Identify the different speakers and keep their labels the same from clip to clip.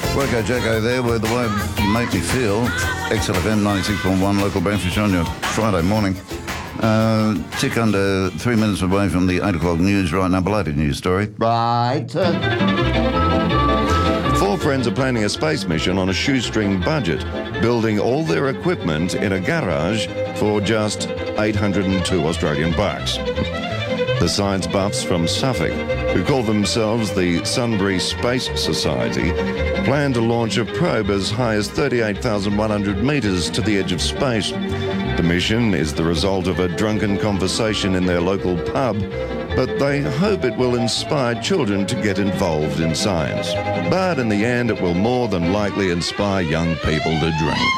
Speaker 1: Worko Jacko there with The Way You Make Me Feel. XLFM 96.1 local breakfast on your Friday morning. Tick under 3 minutes away from the 8 o'clock news right now. Belated news story.
Speaker 2: Right.
Speaker 3: Four friends are planning a space mission on a shoestring budget, building all their equipment in a garage for just 802 Australian bucks. The science buffs from Suffolk, who call themselves the Sunbury Space Society, plan to launch a probe as high as 38,100 metres to the edge of space. The mission is the result of a drunken conversation in their local pub, but they hope it will inspire children to get involved in science. But in the end, it will more than likely inspire young people to drink.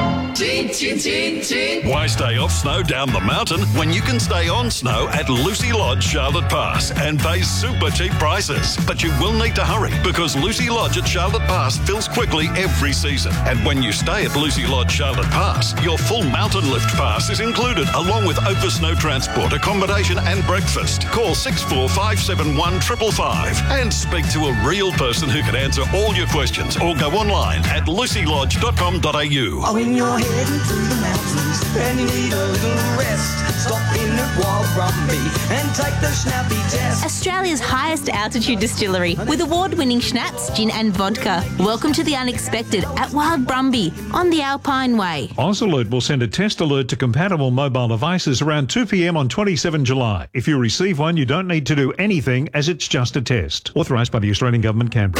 Speaker 4: Why stay off snow down the mountain when you can stay on snow at Lucy Lodge, Charlotte Pass, and pay super cheap prices? But you will need to hurry because Lucy Lodge at Charlotte Pass fills quickly every season. And when you stay at Lucy Lodge, Charlotte Pass, your full mountain lift pass is included along with over snow transport, accommodation and breakfast. Call 64571 555 and speak to a real person who can answer all your questions or go online at lucylodge.com.au.
Speaker 5: When you're heading to the mountains and you need a little rest, stop in at Wild Brumby and take the Schnappy test.
Speaker 6: Australia's highest altitude distillery with award-winning schnapps, gin and vodka. Welcome to the unexpected at Wild Brumby on the Alpine Way.
Speaker 7: AusAlert will send a test alert to compatible mobile devices around 2 p.m. on 27 July. If you receive one, you don't need to do anything as it's just a test. Authorised by the Australian Government, Canberra.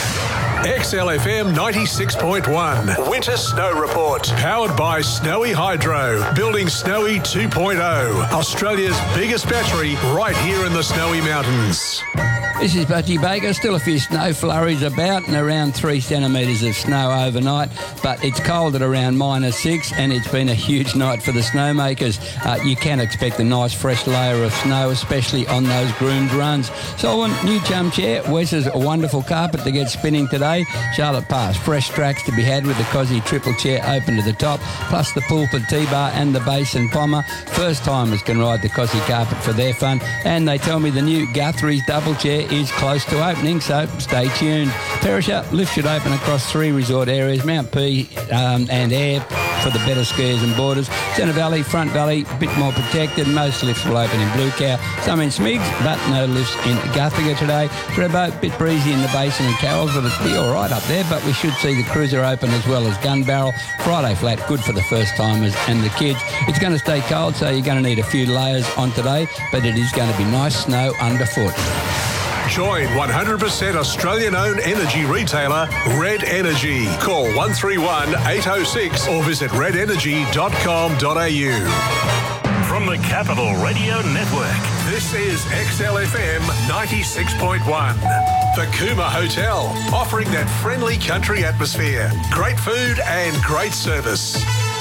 Speaker 8: XLFM 96.1 Winter Snow Report. Powered by Snowy Hydro. Building Snowy 2.0. Australia's biggest battery right here in the Snowy Mountains.
Speaker 9: This is Butchie Baker. Still a few snow flurries about and around 3 centimetres of snow overnight, but it's cold at around -6 and it's been a huge night for the snowmakers. You can expect a nice fresh layer of snow, especially on those groomed runs. So on new jump chair, Wes's a wonderful carpet to get spinning today. Charlotte Pass, fresh tracks to be had with the Cosy triple chair open to the top, plus the Pulford T-bar and the Basin Pommer. First timers can ride the Cosy carpet for their fun, and they tell me the new Guthrie's double chair is close to opening, so stay tuned. Perisher, lift should open across 3 resort areas, Mount P and Air for the better skiers and boarders. Centre Valley, Front Valley, a bit more protected. Most lifts will open in Blue Cow, some in Smigs, but no lifts in Guthiga today. Thredbo, a bit breezy in the Basin and Carrolls, but it'll be all right up there, but we should see the Cruiser open as well as Gun Barrel. Friday flat, good for the first timers and the kids. It's going to stay cold, so you're going to need a few layers on today, but it is going to be nice snow underfoot.
Speaker 8: Join 100% Australian-owned energy retailer Red Energy. Call 131 806 or visit redenergy.com.au.
Speaker 4: From the Capital Radio Network,
Speaker 8: This is XLFM 96.1. The Cooma Hotel, offering that friendly country atmosphere, great food and great service.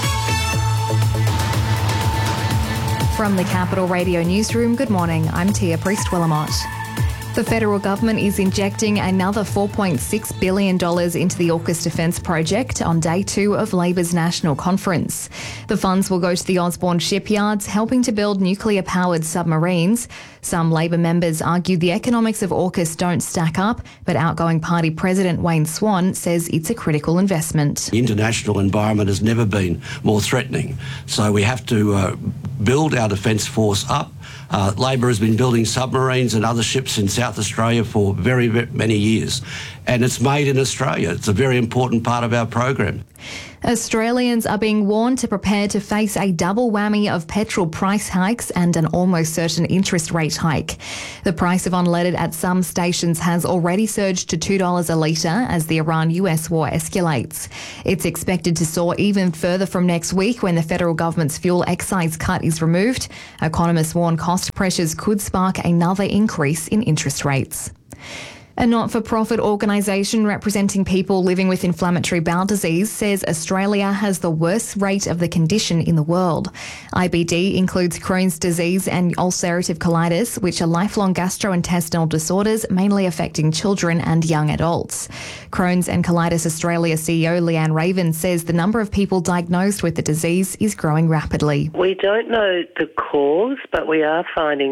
Speaker 10: From the Capital Radio Newsroom, good morning. I'm Tia Priest-Willamott. The federal government is injecting another $4.6 billion into the AUKUS Defence Project on day 2 of Labor's National Conference. The funds will go to the Osborne shipyards, helping to build nuclear-powered submarines. Some Labor members argue the economics of AUKUS don't stack up, but outgoing party president Wayne Swan says it's a critical investment.
Speaker 11: The international environment has never been more threatening, so we have to build our defence force up. Labor has been building submarines and other ships in South Australia for very, very many years, and it's made in Australia. It's a very important part of our program.
Speaker 10: Australians are being warned to prepare to face a double whammy of petrol price hikes and an almost certain interest rate hike. The price of unleaded at some stations has already surged to $2 a litre as the Iran-US war escalates. It's expected to soar even further from next week when the federal government's fuel excise cut is removed. Economists warn cost pressures could spark another increase in interest rates. A not-for-profit organisation representing people living with inflammatory bowel disease says Australia has the worst rate of the condition in the world. IBD includes Crohn's disease and ulcerative colitis, which are lifelong gastrointestinal disorders mainly affecting children and young adults. Crohn's and Colitis Australia CEO Leanne Raven says the number of people diagnosed with the disease is growing rapidly.
Speaker 12: We don't know the cause, but we are finding that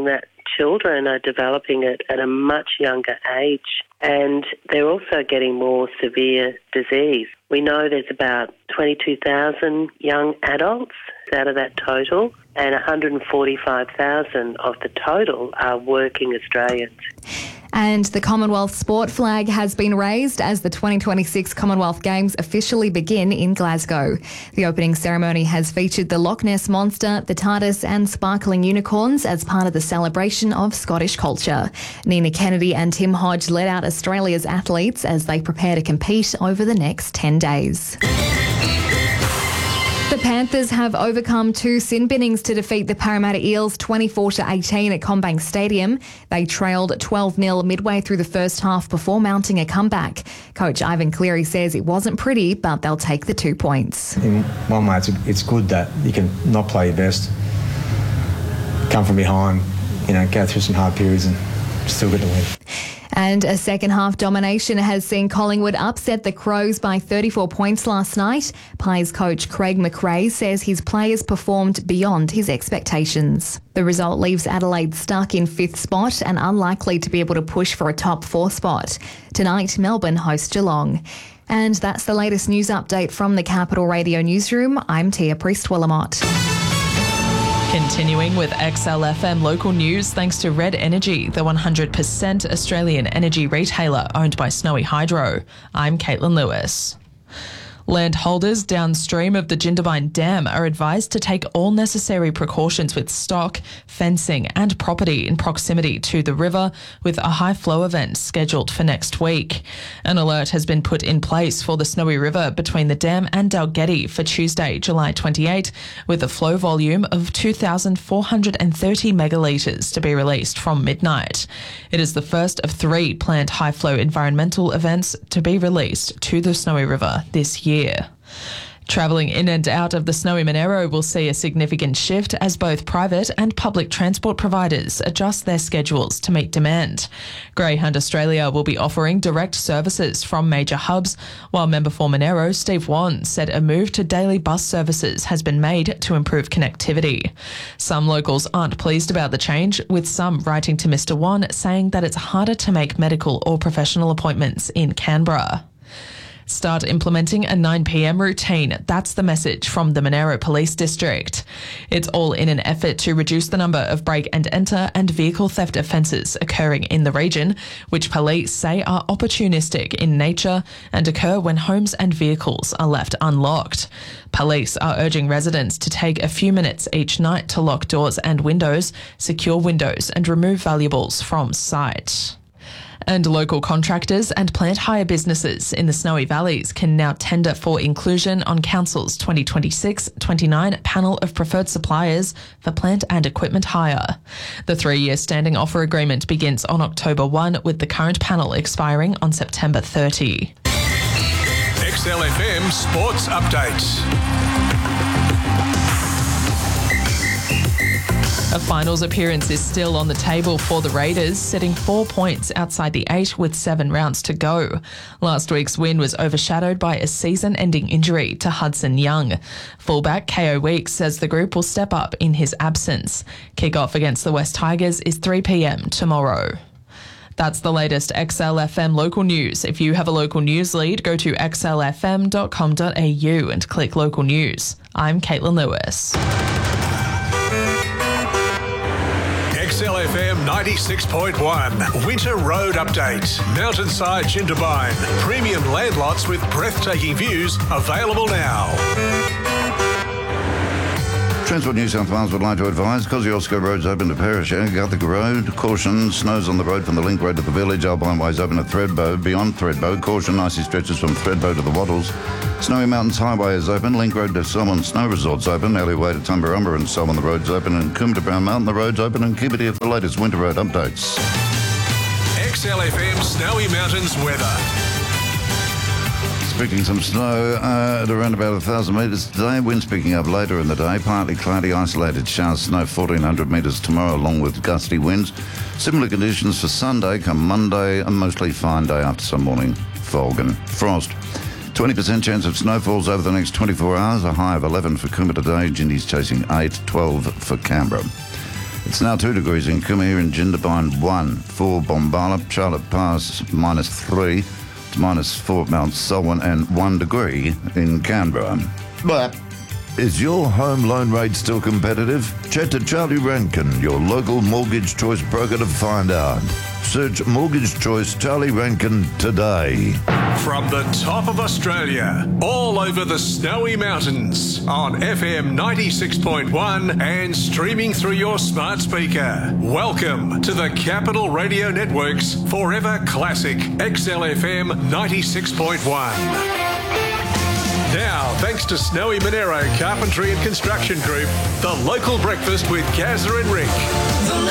Speaker 2: children are developing it at a much younger age, and they're also getting more severe disease. We know there's about 22,000 young adults out of that total, and 145,000 of the total are working Australians.
Speaker 10: And the Commonwealth sport flag has been raised as the 2026 Commonwealth Games officially begin in Glasgow. The opening ceremony has featured the Loch Ness Monster, the TARDIS and sparkling unicorns as part of the celebration of Scottish culture. Nina Kennedy and Tim Hodge led out Australia's athletes as they prepare to compete over the next 10 days. The Panthers have overcome 2 sin binnings to defeat the Parramatta Eels 24-18 at CommBank Stadium. They trailed 12-0 midway through the first half before mounting a comeback. Coach Ivan Cleary says it wasn't pretty, but they'll take the 2 points.
Speaker 12: In one way, it's good that you can not play your best, come from behind, go through some hard periods and still get the win.
Speaker 10: And a second-half domination has seen Collingwood upset the Crows by 34 points last night. Pies coach Craig McRae says his players performed beyond his expectations. The result leaves Adelaide stuck in 5th spot and unlikely to be able to push for a top 4 spot. Tonight, Melbourne host Geelong. And that's the latest news update from the Capital Radio Newsroom. I'm Tia Priest-Willamot.
Speaker 13: Continuing with XLFM local news, thanks to Red Energy, the 100% Australian energy retailer owned by Snowy Hydro. I'm Caitlin Lewis. Landholders downstream of the Jindabyne Dam are advised to take all necessary precautions with stock, fencing and property in proximity to the river, with a high flow event scheduled for next week. An alert has been put in place for the Snowy River between the dam and Dalgety for Tuesday, July 28, with a flow volume of 2,430 megalitres to be released from midnight. It is the first of 3 planned high-flow environmental events to be released to the Snowy River this year. Travelling in and out of the Snowy Monaro will see a significant shift as both private and public transport providers adjust their schedules to meet demand. Greyhound Australia will be offering direct services from major hubs, while member for Monaro, Steve Wan, said a move to daily bus services has been made to improve connectivity. Some locals aren't pleased about the change, with some writing to Mr. Wan saying that it's harder to make medical or professional appointments in Canberra. Start implementing a 9 p.m. routine. That's the message from the Monaro Police District. It's all in an effort to reduce the number of break and enter and vehicle theft offences occurring in the region, which police say are opportunistic in nature and occur when homes and vehicles are left unlocked. Police are urging residents to take a few minutes each night to lock doors and windows, secure windows and remove valuables from site. And local contractors and plant hire businesses in the Snowy Valleys can now tender for inclusion on Council's 2026-29 panel of preferred suppliers for plant and equipment hire. The 3-year standing offer agreement begins on October 1, with the current panel expiring on September 30.
Speaker 8: XLFM Sports Update.
Speaker 13: A finals appearance is still on the table for the Raiders, setting 4 points outside the 8 with 7 rounds to go. Last week's win was overshadowed by a season-ending injury to Hudson Young. Fullback KO Weeks says the group will step up in his absence. Kick-off against the West Tigers is 3 p.m. tomorrow. That's the latest XLFM local news. If you have a local news lead, go to xlfm.com.au and click local news. I'm Caitlin Lewis.
Speaker 8: XLFM 96.1 Winter Road Update. Mountainside Jindabyne. Premium land lots with breathtaking views available now.
Speaker 1: Transport New South Wales would like to advise Kosciuszko Road's open to Perisher, Guthrie Road, caution, snows on the road from the Link Road to the village, Alpine Way's open at Thredbo, beyond Thredbo, caution, icy stretches from Thredbo to the Wattles, Snowy Mountains Highway is open, Link Road to Solomon Snow Resort's open, Alleyway to Tumbarumba and Solomon the road's open, and Coombe to Brown Mountain the road's open, and keep it here for the latest winter road updates.
Speaker 8: XLFM Snowy Mountains weather.
Speaker 1: Expecting some snow at around about 1,000 metres today. Winds picking up later in the day. Partly cloudy, isolated showers, snow 1,400 metres tomorrow, along with gusty winds. Similar conditions for Sunday. Come Monday, a mostly fine day after some morning fog and frost. 20% chance of snowfalls over the next 24 hours. A high of 11 for Coombe today. Jindy's chasing 8, 12 for Canberra. It's now 2 degrees in Coomera and Jindabyne 1. 4 Bombala, Charlotte Pass -3, to -4 at Mount Selwyn, and 1 degree in Canberra. But is your home loan rate still competitive? Chat to Charlie Rankin, your local mortgage choice broker, to find out. Search Mortgage Choice Charlie Rankin today.
Speaker 8: From the top of Australia, all over the snowy mountains, on FM 96.1 and streaming through your smart speaker. Welcome to the Capital Radio Network's Forever Classic XLFM 96.1. Now, thanks to Snowy Monero Carpentry and Construction Group, the local breakfast with Gazza and Rick.